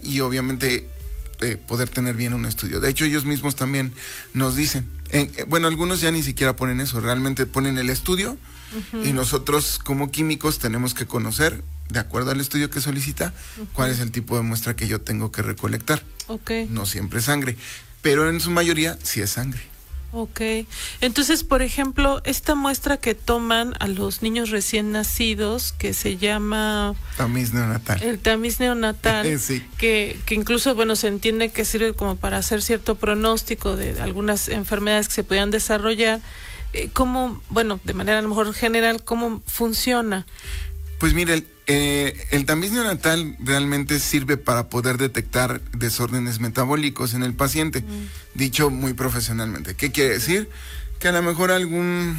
y obviamente poder tener bien un estudio. De hecho, ellos mismos también nos dicen, bueno, algunos ya ni siquiera ponen eso, realmente ponen el estudio y nosotros como químicos tenemos que conocer, de acuerdo al estudio que solicita, cuál es el tipo de muestra que yo tengo que recolectar. No siempre es sangre, pero en su mayoría sí es sangre. Entonces, por ejemplo, esta muestra que toman a los niños recién nacidos, que se llama tamiz neonatal. El tamiz neonatal, sí. que incluso, bueno, se entiende que sirve como para hacer cierto pronóstico de algunas enfermedades que se puedan desarrollar. ¿Cómo, bueno, de manera a lo mejor general, cómo funciona? Pues mire, el tamiz neonatal realmente sirve para poder detectar desórdenes metabólicos en el paciente, dicho muy profesionalmente. ¿Qué quiere decir? Que a lo mejor algún,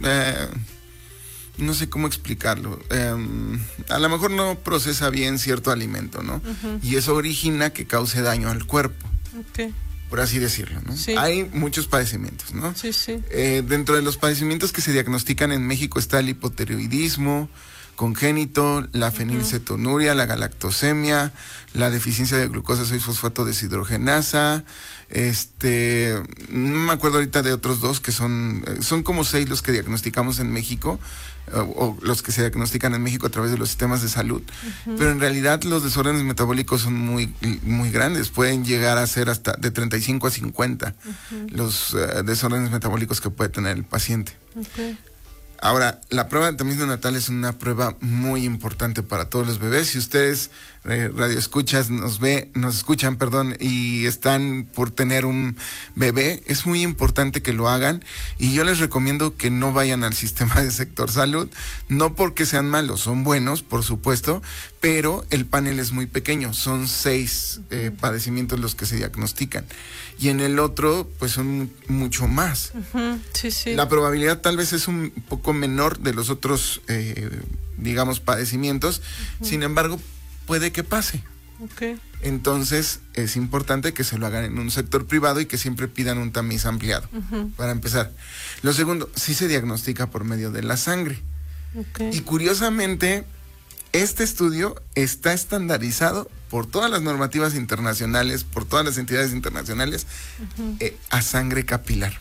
no sé cómo explicarlo, a lo mejor no procesa bien cierto alimento, ¿no? Y eso origina que cause daño al cuerpo. Por así decirlo, ¿no? Sí. Hay muchos padecimientos, ¿no? Sí. Dentro de los padecimientos que se diagnostican en México está el hipotiroidismo congénito, la fenilcetonuria, la galactosemia, la deficiencia de glucosa 6-fosfato deshidrogenasa, no me acuerdo ahorita de otros dos que son como 6 los que diagnosticamos en México, o los que se diagnostican en México a través de los sistemas de salud, pero en realidad los desórdenes metabólicos son muy, muy grandes, pueden llegar a ser hasta de 35 a 50 los desórdenes metabólicos que puede tener el paciente. Ahora, la prueba de tamiz neonatal es una prueba muy importante para todos los bebés. Si ustedes, radioescuchas, nos escuchan, y están por tener un bebé, es muy importante que lo hagan. Y yo les recomiendo que no vayan al sistema de sector salud, no porque sean malos, son buenos, por supuesto, pero el panel es muy pequeño, son 6 padecimientos los que se diagnostican. Y en el otro, pues son mucho más. Sí. La probabilidad tal vez es un poco menor de los otros, digamos, padecimientos. Sin embargo, puede que pase. Entonces, es importante que se lo hagan en un sector privado y que siempre pidan un tamiz ampliado, para empezar. Lo segundo, sí se diagnostica por medio de la sangre. Y curiosamente, este estudio está estandarizado por todas las normativas internacionales, por todas las entidades internacionales, a sangre capilar.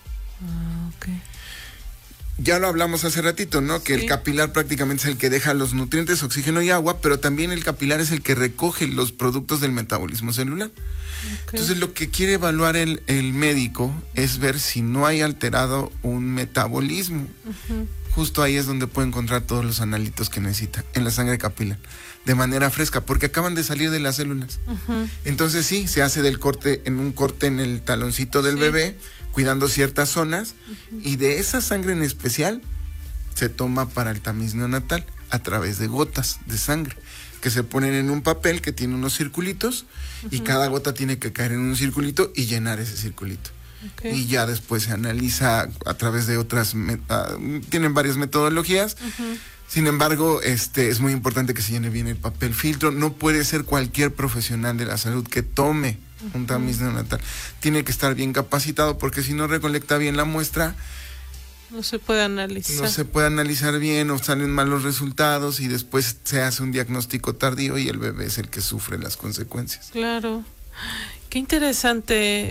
Ya lo hablamos hace ratito, ¿no? Que el capilar prácticamente es el que deja los nutrientes, oxígeno y agua, pero también el capilar es el que recoge los productos del metabolismo celular. Entonces, lo que quiere evaluar el médico es ver si no hay alterado un metabolismo. Justo ahí es donde puede encontrar todos los analitos que necesita, en la sangre capilar, de manera fresca, porque acaban de salir de las células. Entonces sí, se hace un corte en el taloncito del bebé, cuidando ciertas zonas, y de esa sangre en especial se toma para el tamiz neonatal a través de gotas de sangre que se ponen en un papel que tiene unos circulitos, y cada gota tiene que caer en un circulito y llenar ese circulito. Y ya después se analiza a través de otras, tienen varias metodologías. Sin embargo, es muy importante que se llene bien el papel filtro. No puede ser cualquier profesional de la salud que tome un tamiz neonatal. Tiene que estar bien capacitado, porque si no recolecta bien la muestra, no se puede analizar. No se puede analizar bien, o salen malos resultados, y después se hace un diagnóstico tardío y el bebé es el que sufre las consecuencias. Claro. Qué interesante.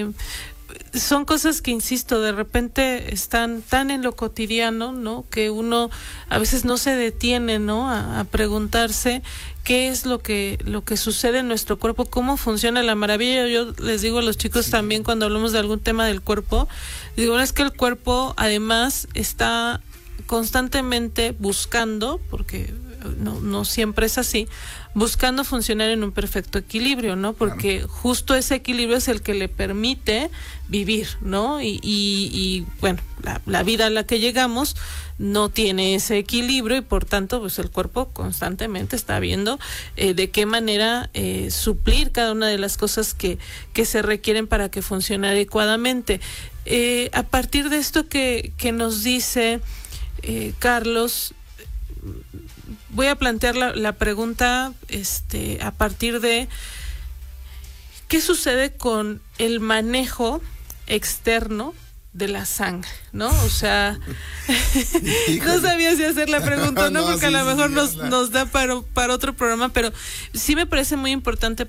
Son cosas que, insisto, de repente están tan en lo cotidiano, ¿no? Que uno a veces no se detiene, ¿no? A preguntarse qué es lo que sucede en nuestro cuerpo, cómo funciona la maravilla. Yo les digo a los chicos también, cuando hablamos de algún tema del cuerpo, digo, es que el cuerpo además está constantemente buscando, porque no siempre es así, buscando funcionar en un perfecto equilibrio, ¿no? Porque justo ese equilibrio es el que le permite vivir, ¿no? Y bueno, la vida a la que llegamos no tiene ese equilibrio, y por tanto, pues el cuerpo constantemente está viendo de qué manera suplir cada una de las cosas que se requieren para que funcione adecuadamente. A partir de esto que nos dice Carlos, voy a plantear la pregunta a partir de ¿qué sucede con el manejo externo de la sangre, ¿no? O sea, no sabía si hacer la pregunta, ¿no? Porque a lo mejor nos da para otro programa, pero sí me parece muy importante